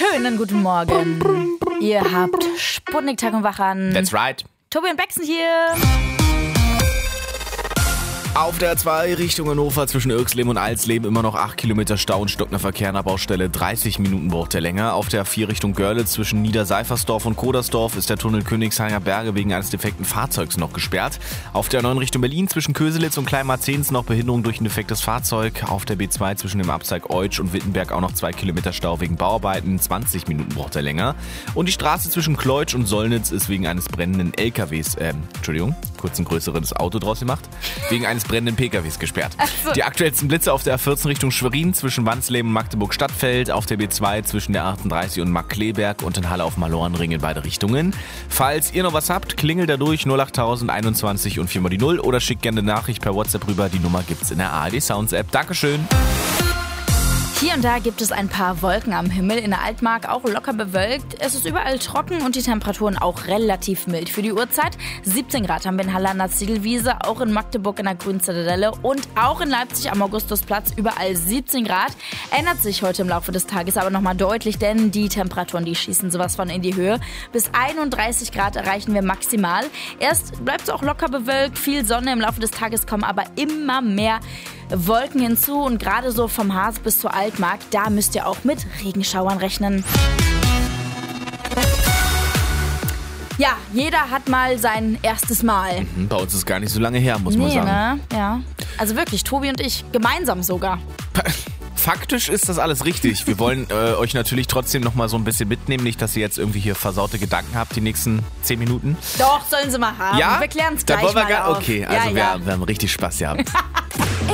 Schönen guten Morgen. Ihr habt Sputnik Tag und Wach an. That's right. Tobi und Baxen hier. Auf der 2 Richtung Hannover zwischen Irxleben und Alsleben immer noch 8 Kilometer Stau und stockender Verkehr an der Baustelle. 30 Minuten braucht der länger. Auf der 4 Richtung Görlitz zwischen Niederseifersdorf und Kodersdorf ist der Tunnel Königshainer Berge wegen eines defekten Fahrzeugs noch gesperrt. Auf der 9 Richtung Berlin zwischen Köselitz und Kleinmarzens noch Behinderung durch ein defektes Fahrzeug. Auf der B2 zwischen dem Abzweig Eutsch und Wittenberg auch noch 2 Kilometer Stau wegen Bauarbeiten. 20 Minuten braucht er länger. Und die Straße zwischen Kleutsch und Sollnitz ist wegen eines brennenden LKWs, kurz ein größeres Auto draus gemacht, wegen eines brennenden PKWs gesperrt. So. Die aktuellsten Blitze auf der A14 Richtung Schwerin zwischen Wansleben und Magdeburg-Stadtfeld, auf der B2 zwischen der 38 und Markkleeberg und in Halle auf Malorenring in beide Richtungen. Falls ihr noch was habt, klingelt dadurch 08000 21 und 4 mal die 0 oder schickt gerne eine Nachricht per WhatsApp rüber. Die Nummer gibt's in der ARD Sounds App. Dankeschön. Hier und da gibt es ein paar Wolken am Himmel, in der Altmark auch locker bewölkt. Es ist überall trocken und die Temperaturen auch relativ mild. Für die Uhrzeit 17 Grad haben wir in Halle an der Ziegelwiese, auch in Magdeburg in der Grünen Zitadelle und auch in Leipzig am Augustusplatz überall 17 Grad. Ändert sich heute im Laufe des Tages aber nochmal deutlich, denn die Temperaturen, die schießen sowas von in die Höhe. Bis 31 Grad erreichen wir maximal. Erst bleibt es auch locker bewölkt, viel Sonne, im Laufe des Tages kommen aber immer mehr Wolken hinzu und gerade so vom Harz bis zur Altmark, da müsst ihr auch mit Regenschauern rechnen. Ja, jeder hat mal sein erstes Mal. Bei uns ist gar nicht so lange her, muss man sagen. Ne? Ja. Also wirklich, Tobi und ich, gemeinsam sogar. Faktisch ist das alles richtig. Wir wollen euch natürlich trotzdem noch mal so ein bisschen mitnehmen. Nicht, dass ihr jetzt irgendwie hier versaute Gedanken habt die nächsten 10 Minuten. Doch, sollen sie mal haben. Ja? Wir klären es Da gleich wollen wir mal auf. Okay, also ja. wir haben richtig Spaß gehabt.